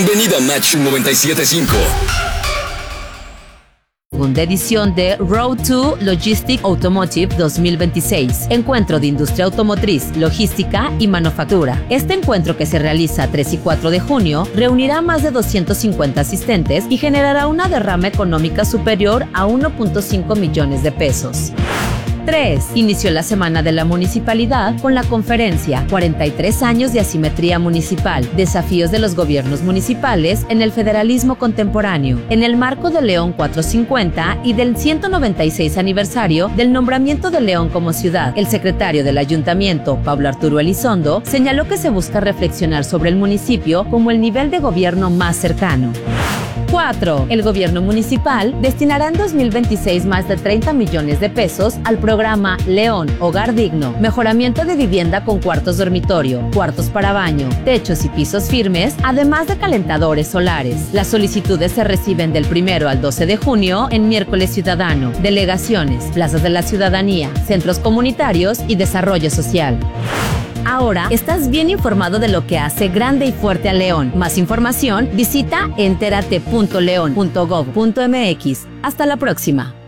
Bienvenido a Match 97.5. Segunda edición de Road to Logistic Automotive 2026, encuentro de industria automotriz, logística y manufactura. Este encuentro, que se realiza 3 y 4 de junio, reunirá a más de 250 asistentes y generará una derrama económica superior a 1.5 millones de pesos. 3. Inició la Semana de la Municipalidad con la conferencia 43 años de asimetría municipal, desafíos de los gobiernos municipales en el federalismo contemporáneo, en el marco de León 450 y del 196 aniversario del nombramiento de León como ciudad. El secretario del Ayuntamiento, Pablo Arturo Elizondo, señaló que se busca reflexionar sobre el municipio como el nivel de gobierno más cercano. 4. El gobierno municipal destinará en 2026 más de 30 millones de pesos al programa León Hogar Digno, mejoramiento de vivienda con cuartos dormitorio, cuartos para baño, techos y pisos firmes, además de calentadores solares. Las solicitudes se reciben del 1 al 12 de junio en Miércoles Ciudadano, delegaciones, plazas de la ciudadanía, centros comunitarios y desarrollo social. Ahora estás bien informado de lo que hace grande y fuerte a León. Más información, visita enterate.leon.gov.mx. Hasta la próxima.